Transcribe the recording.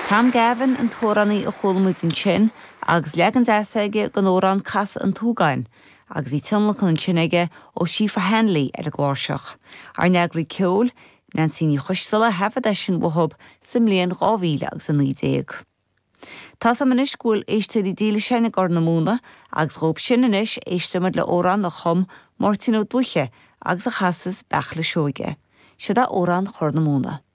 Tam Gavin an tórannaí a chulmid in sin agus legan aige gan órán cas an túgáin, agus bhí tionlach an sinige ó Sífa Henley ar a glárseach. Ar neagraí ceol, nan síní chuistela hefad sin bhthb simlíon 2000 agus an 19. Tá sam an iscúil éisteí díla sinna gar na múna agus róp sin inis éistemad le órán na chum Martino Duche agus a chasas bech le seoige. Siad a órán chur na múna.